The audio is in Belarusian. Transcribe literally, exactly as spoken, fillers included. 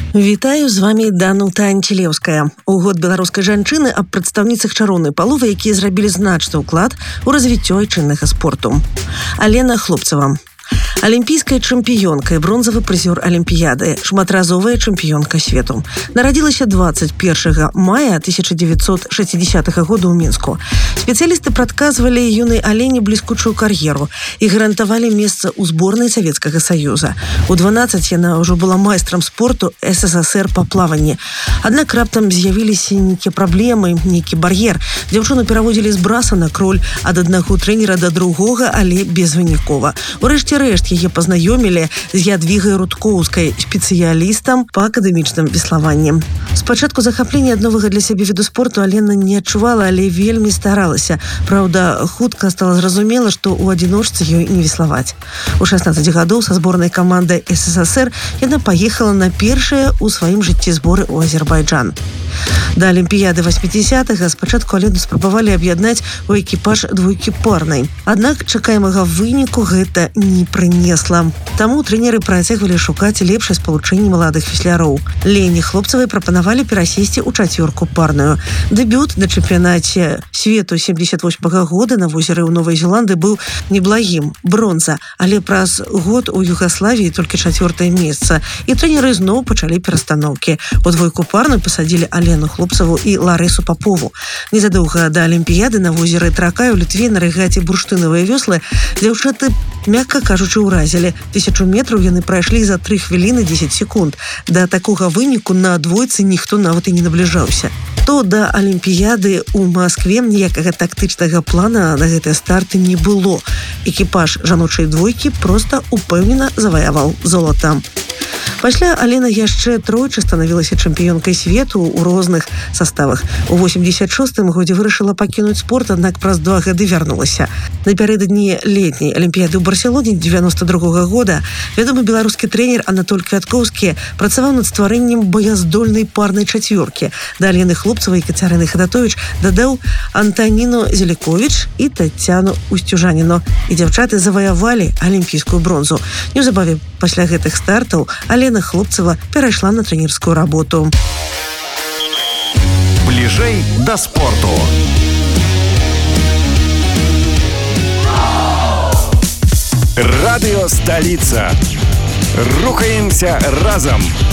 Вітаю, з вами Данута Антилеўская. У год беларускай жанчыны аб прадстаўніцах чароўнай паловы, якія зрабілі значны ўклад у развіццё айчыннага спорту. Алена Хлопцева. Алімпійская чэмпіёнка і бронзавы прызёр Алімпіяды, шматразовая чэмпіёнка свету. Нарадзілася двадцать первого мая тысяча девятьсот шестидесятого года ў Мінску. Спецыялісты прадказвалі юнай Алене бліскучую кар'еру і гарантавалі месца ў зборнай Савецкага Саюза. У дванаццаць яна ўжо была майстрам спорту эс эс эс эр па плаванні. Аднак раптам з'явіліся нейкія праблемы, нейкі бар'ер. Дзяўчыну пераводзілі з браса на кроль ад аднаго трэнера да другога, але безвынікова. Урэшце рэшт яе пазнаёмілі з Ядвігай Рудкоўскай, спецыялістам па акадэмічным веславанні. Спачатку захаплення ад новага для сябе віду спорту Алена не адчувала, але вельмі старалася. Праўда, хутка стала зразумела, што ў адзіночцы ёй не веславаць. У шаснаццаць гадоў са зборнай камандай эс эс эс эр яна паехала на першыя ў сваім жыцці зборы ў Азербайджан. Да Алімпіяды восьмідзесятых спачатку Алену спрабавалі аб'яднаць у экіпаж двойкі парнай. Аднак чакаемага выніку гэта не прынесла. Таму трэнеры працягвалі шукаць лепшае спалучэнне маладых весляроў. Лене Хлопцевай прапанавалі перасесці ў чацвёрку парную. Дэбют на чэмпіянаце свету семьдесят восьмого года на возеры ў Новай Зеландыі быў неблагім, бронза, але праз год у Югаславіі толькі чацвёртае месца, і трэнеры зноў пачалі перастаноўкі. У двойку парную пасадзілі Алену Хлопцеву і Ларысу Папову. Незадоўга да Алімпіяды на возеры Тракай у Літве на рэгаце бурштынавыя вёслы дзяўчаты, мякка кажучы, ўразілі. Тысячу метраў яны прайшлі за тры хвіліны дзесяць секунд. Да такога выніку на двойцы ніхто нават і не набліжаўся. То да Алімпіяды ў Маскве ніякага тактычнага плана на гэтыя старты не было. Экіпаж жаночай двойкі проста упэўнена заваяваў золата. Пасля Алена яшчэ тройчы станавілася чэмпіёнкай свету ў розных саставах. У восемьдесят шостым годзе вырашыла пакінуць спорт, аднак праз два гады вярнулася. Напярэдадні летняй Алімпіяды ў Барселоне девяносто другого года вядомы беларускі трэнер Анатоль Квяткоўскі працаваў над стварэннем баяздольнай парнай чацвёркі. Да Алены Хлопцевай і Кацярыны Хадатовіч дадаў Антаніну Зеліковіч і Тацяну Устюжаніну. І дзяўчаты заваявалі алімпійскую бронзу. Неўзабаве пасля гэтых стартаў Алена Хлопцева перайшла на трэнерскую работу. Бліжэй да спорту. Радыё Сталіца. Рухаемся разам.